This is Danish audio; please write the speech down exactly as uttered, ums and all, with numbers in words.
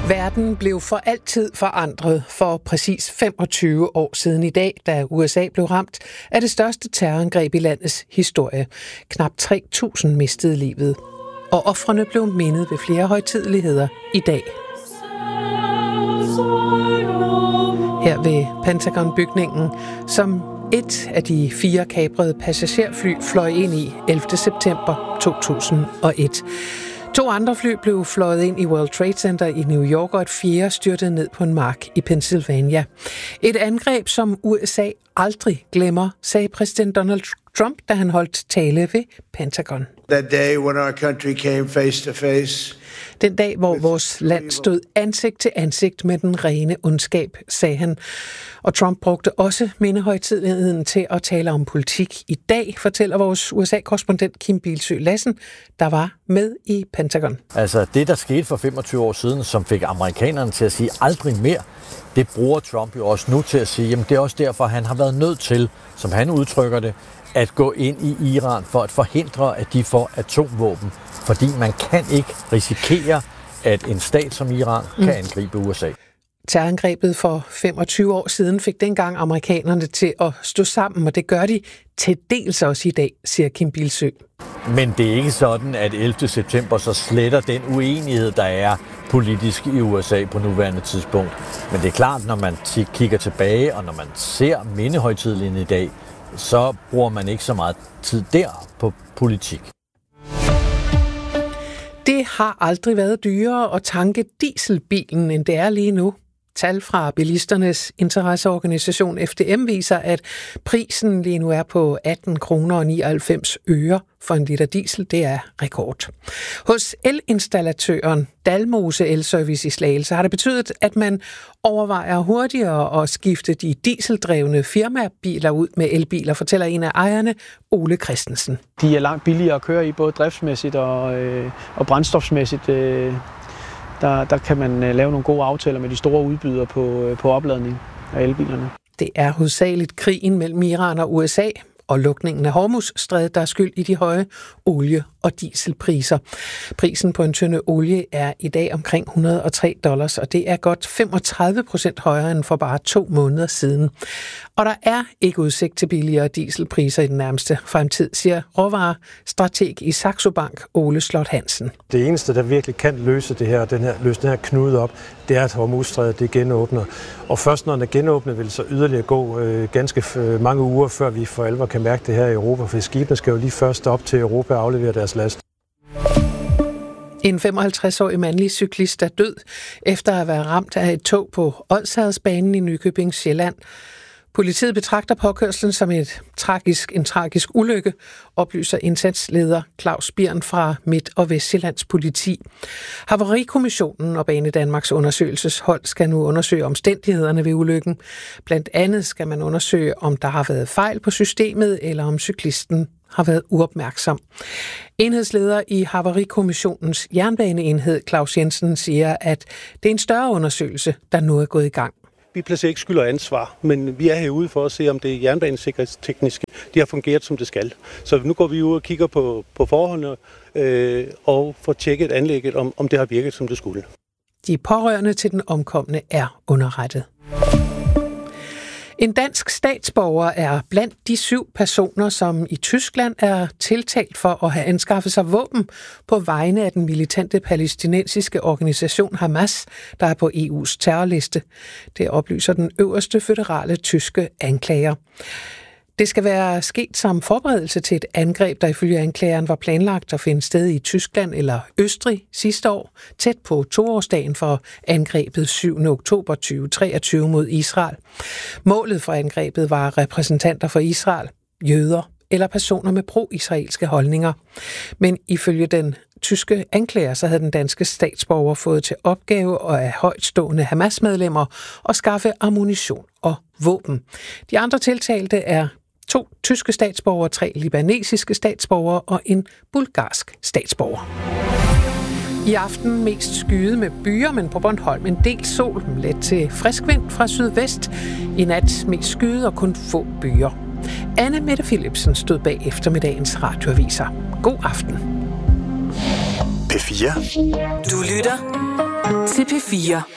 Verden blev for altid forandret for præcis femogtyve år siden i dag, da U S A blev ramt af det største terrorangreb i landets historie. Knap tre tusind mistede livet, og ofrene blev mindet ved flere højtideligheder i dag. Her ved Pentagon-bygningen, som et af de fire kaprede passagerfly fløj ind i ellevte september to tusind og et. To andre fly blev fløjet ind i World Trade Center i New York, og et fjerde styrtede ned på en mark i Pennsylvania. Et angreb, som U S A aldrig glemmer, sagde præsident Donald Trump, da han holdt tale ved Pentagon. That day when our country came face to face. Den dag, hvor vores land stod ansigt til ansigt med den rene ondskab, sagde han. Og Trump brugte også mindehøjtideligheden til at tale om politik. I dag fortæller vores U S A-korrespondent Kim Bildsøe Lassen, der var med i Pentagon. Altså det, der skete for femogtyve år siden, som fik amerikanerne til at sige aldrig mere, det bruger Trump jo også nu til at sige, jamen det er også derfor, han har været nødt til, som han udtrykker det, at gå ind i Iran for at forhindre, at de får atomvåben. Fordi man kan ikke risikere, at en stat som Iran kan angribe U S A. Terrorangrebet for femogtyve år siden fik dengang amerikanerne til at stå sammen, og det gør de til dels også i dag, siger Kim Bildsøe. Men det er ikke sådan, at ellevte september så sletter den uenighed, der er politisk i U S A på nuværende tidspunkt. Men det er klart, når man kigger tilbage, og når man ser mindehøjtideligheden i dag, så bruger man ikke så meget tid der på politik. Det har aldrig været dyrere at tanke dieselbilen, end det er lige nu. Tal fra bilisternes interesseorganisation F D M viser, at prisen lige nu er på atten kroner og nioghalvfems øre for en liter diesel. Det er rekord. Hos elinstallatøren Dalmose Elservice i Slagelse har det betydet, at man overvejer hurtigere at skifte de dieseldrevne firmabiler ud med elbiler, fortæller en af ejerne, Ole Christensen. De er langt billigere at køre i, både driftsmæssigt og, øh, og brændstofsmæssigt. Øh, der, der kan man øh, lave nogle gode aftaler med de store udbydere på, øh, på opladning af elbilerne. Det er hovedsageligt krigen mellem Iran og U S A og lukningen af Hormuzstrædet, der er skyld i de høje olie- og dieselpriser. Prisen på en tønde olie er i dag omkring et hundrede og tre dollars, og det er godt femogtredive procent højere end for bare to måneder siden. Og der er ikke udsigt til billigere dieselpriser i den nærmeste fremtid, siger råvarestrateg i Saxo Bank, Ole Slot Hansen. Det eneste, der virkelig kan løse det her, den her, løse den her knude op, det er, at Hormuzstrædet det genåbner. Og først når den er genåbnet, vil så yderligere gå øh, ganske øh, mange uger, før vi for alvor kan mærke det her i Europa, for skibene skal jo lige først op til Europa og aflevere deres last. En femoghalvtreds-årig mandlig cyklist er død efter at være ramt af et tog på Odsherredsbanen i Nykøbing Sjælland. Politiet betragter påkørslen som et tragisk, en tragisk ulykke, oplyser indsatsleder Claus Birn fra Midt- og Vestsjællands politi. Havarikommissionen og Banedanmarks undersøgelseshold skal nu undersøge omstændighederne ved ulykken. Blandt andet skal man undersøge, om der har været fejl på systemet, eller om cyklisten har været uopmærksom. Enhedsleder i Havarikommissionens jernbaneenhed, Claus Jensen, siger, at det er en større undersøgelse, der nu er gået i gang. Vi placerer ikke skyld og ansvar, men vi er herude for at se, om det jernbanesikkerhedstekniske de har fungeret, som det skal. Så nu går vi ud og kigger på, på forholdene øh, og får tjekket anlægget, om, om det har virket, som det skulle. De pårørende til den omkomne er underrettet. En dansk statsborger er blandt de syv personer, som i Tyskland er tiltalt for at have anskaffet sig våben på vegne af den militante palæstinensiske organisation Hamas, der er på E U's terrorliste. Det oplyser den øverste føderale tyske anklager. Det skal være sket som forberedelse til et angreb, der ifølge anklageren var planlagt at finde sted i Tyskland eller Østrig sidste år, tæt på toårsdagen for angrebet syvende oktober to tusind og treogtyve mod Israel. Målet for angrebet var repræsentanter for Israel, jøder eller personer med pro-israelske holdninger. Men ifølge den tyske anklager, så havde den danske statsborger fået til opgave af højtstående Hamas-medlemmer at skaffe ammunition og våben. De andre tiltalte er to tyske statsborgere, tre libanesiske statsborgere og en bulgarsk statsborger. I aften mest skyet med byer, men på Bornholm en del sol, let til frisk vind fra sydvest. I nat mest skyet og kun få byer. Anne Mette Philipsen stod bag eftermiddagens radioaviser. God aften. P fire. Du lytter til P fire.